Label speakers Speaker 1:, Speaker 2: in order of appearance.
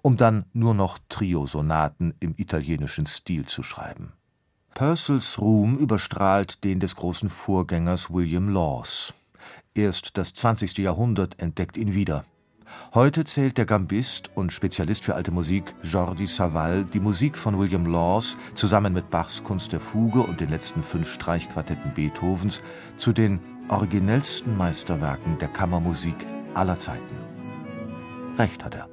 Speaker 1: um dann nur noch Trio-Sonaten im italienischen Stil zu schreiben. Purcells Ruhm überstrahlt den des großen Vorgängers William Laws. Erst das 20. Jahrhundert entdeckt ihn wieder. Heute zählt der Gambist und Spezialist für alte Musik Jordi Savall die Musik von William Laws zusammen mit Bachs Kunst der Fuge und den letzten 5 Streichquartetten Beethovens zu den originellsten Meisterwerken der Kammermusik aller Zeiten. Recht hat er.